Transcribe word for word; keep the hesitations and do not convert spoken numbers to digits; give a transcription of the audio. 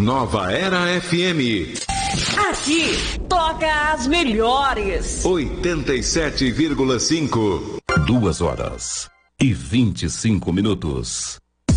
Nova Era F M. Aqui toca as melhores. oitenta e sete vírgula cinco. Duas horas e vinte e cinco minutos.